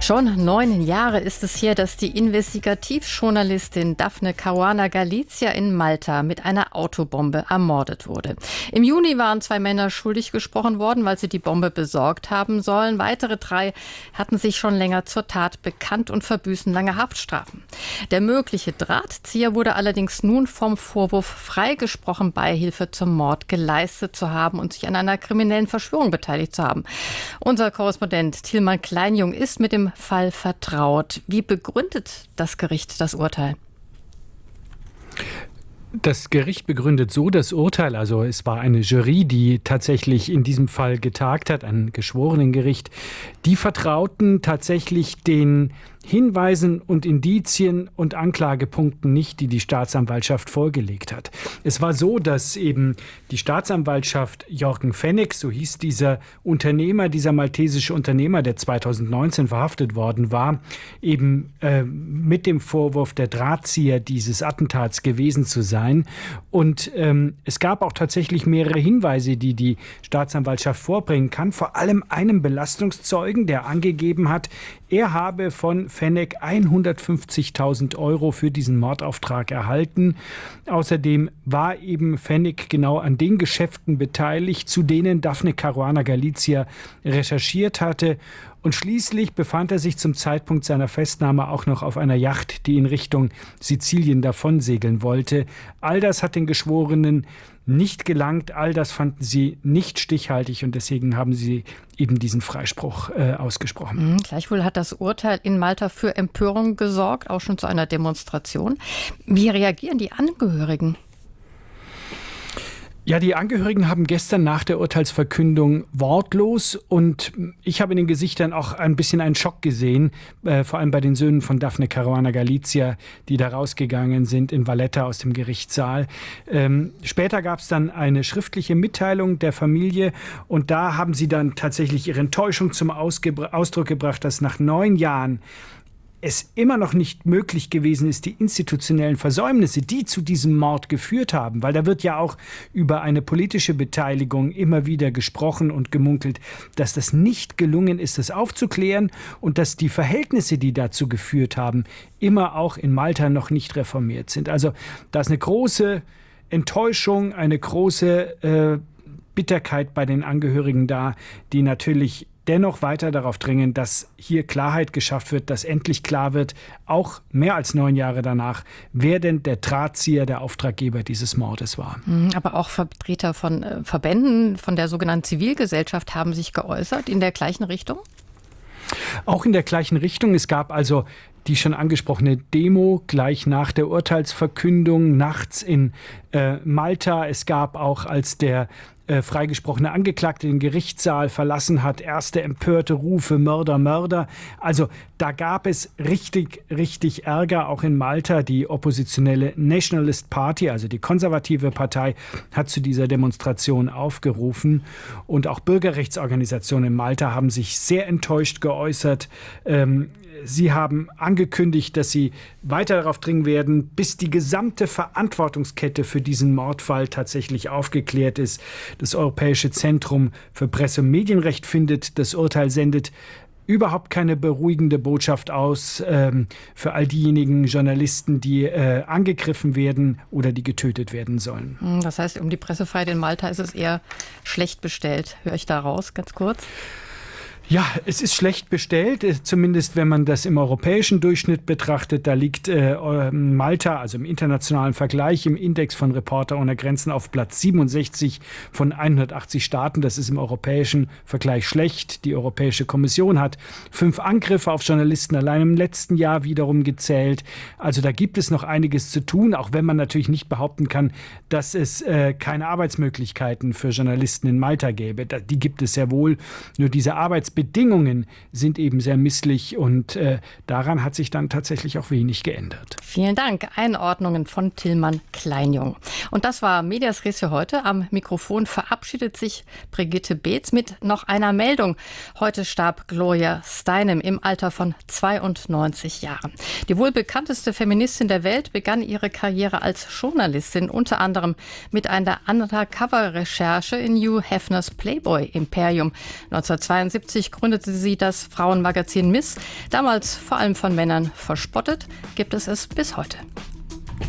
Schon 9 Jahre ist es her, dass die Investigativjournalistin Daphne Caruana Galizia in Malta mit einer Autobombe ermordet wurde. Im Juni waren 2 Männer schuldig gesprochen worden, weil sie die Bombe besorgt haben sollen. Weitere 3 hatten sich schon länger zur Tat bekannt und verbüßen lange Haftstrafen. Der mögliche Drahtzieher wurde allerdings nun vom Vorwurf freigesprochen, Beihilfe zum Mord geleistet zu haben und sich an einer kriminellen Verschwörung beteiligt zu haben. Unser Korrespondent Tilman Kleinjung ist mit dem Fall vertraut. Wie begründet das Gericht das Urteil? Das Gericht begründet so das Urteil, also es war eine Jury, die tatsächlich in diesem Fall getagt hat, ein Geschworenengericht. Die vertrauten tatsächlich den Hinweisen und Indizien und Anklagepunkten nicht, die die Staatsanwaltschaft vorgelegt hat. Es war so, dass eben die Staatsanwaltschaft Jorgen Fenech, so hieß dieser Unternehmer, dieser maltesische Unternehmer, der 2019 verhaftet worden war, eben mit dem Vorwurf der Drahtzieher dieses Attentats gewesen zu sein. Und es gab auch tatsächlich mehrere Hinweise, die die Staatsanwaltschaft vorbringen kann, vor allem einem Belastungszeugen, der angegeben hat, er habe von Fenech 150.000 € für diesen Mordauftrag erhalten. Außerdem war eben Fenech genau an den Geschäften beteiligt, zu denen Daphne Caruana Galizia recherchiert hatte. Und schließlich befand er sich zum Zeitpunkt seiner Festnahme auch noch auf einer Yacht, die in Richtung Sizilien davonsegeln wollte. All das hat den Geschworenen nicht gelangt, all das fanden sie nicht stichhaltig und deswegen haben sie eben diesen Freispruch ausgesprochen. Gleichwohl hat das Urteil in Malta für Empörung gesorgt, auch schon zu einer Demonstration. Wie reagieren die Angehörigen? Ja, die Angehörigen haben gestern nach der Urteilsverkündung wortlos und ich habe in den Gesichtern auch ein bisschen einen Schock gesehen, vor allem bei den Söhnen von Daphne Caruana Galizia, die da rausgegangen sind in Valletta aus dem Gerichtssaal. Später gab es dann eine schriftliche Mitteilung der Familie und da haben sie dann tatsächlich ihre Enttäuschung zum Ausdruck gebracht, dass nach 9 Jahren es immer noch nicht möglich gewesen ist, die institutionellen Versäumnisse, die zu diesem Mord geführt haben, weil da wird ja auch über eine politische Beteiligung immer wieder gesprochen und gemunkelt, dass das nicht gelungen ist, das aufzuklären und dass die Verhältnisse, die dazu geführt haben, immer auch in Malta noch nicht reformiert sind. Also da ist eine große Enttäuschung, eine große Bitterkeit bei den Angehörigen da, die natürlich dennoch weiter darauf dringen, dass hier Klarheit geschafft wird, dass endlich klar wird, auch mehr als 9 Jahre danach, wer denn der Drahtzieher, der Auftraggeber dieses Mordes war. Aber auch Vertreter von Verbänden, von der sogenannten Zivilgesellschaft haben sich geäußert in der gleichen Richtung? Auch in der gleichen Richtung. Es gab also die schon angesprochene Demo gleich nach der Urteilsverkündung nachts in Malta. Es gab auch, als der freigesprochene Angeklagte den Gerichtssaal verlassen hat, erste empörte Rufe, Mörder, Mörder. Also da gab es richtig Ärger, auch in Malta. Die oppositionelle Nationalist Party, also die konservative Partei, hat zu dieser Demonstration aufgerufen. Und auch Bürgerrechtsorganisationen in Malta haben sich sehr enttäuscht geäußert. Sie haben angekündigt, dass sie weiter darauf dringen werden, bis die gesamte Verantwortungskette für diesen Mordfall tatsächlich aufgeklärt ist. Das Europäische Zentrum für Presse- und Medienrecht findet, das Urteil sendet überhaupt keine beruhigende Botschaft aus für all diejenigen Journalisten, die angegriffen werden oder die getötet werden sollen. Das heißt, um die Pressefreiheit in Malta ist es eher schlecht bestellt. Höre ich da raus, ganz kurz? Ja, es ist schlecht bestellt, zumindest wenn man das im europäischen Durchschnitt betrachtet. Da liegt Malta, also im internationalen Vergleich, im Index von Reporter ohne Grenzen auf Platz 67 von 180 Staaten. Das ist im europäischen Vergleich schlecht. Die Europäische Kommission hat 5 Angriffe auf Journalisten allein im letzten Jahr wiederum gezählt. Also da gibt es noch einiges zu tun, auch wenn man natürlich nicht behaupten kann, dass es keine Arbeitsmöglichkeiten für Journalisten in Malta gäbe. Die gibt es sehr wohl. Nur diese Arbeitsbedingungen sind eben sehr misslich und daran hat sich dann tatsächlich auch wenig geändert. Vielen Dank. Einordnungen von Tilman Kleinjung. Und das war Medias Res für heute. Am Mikrofon verabschiedet sich Brigitte Beetz mit noch einer Meldung. Heute starb Gloria Steinem im Alter von 92 Jahren. Die wohl bekannteste Feministin der Welt begann ihre Karriere als Journalistin, unter anderem mit einer Undercover-Recherche in Hugh Hefners Playboy-Imperium. 1972 1994 gründete sie das Frauenmagazin Miss. Damals vor allem von Männern verspottet, gibt es bis heute.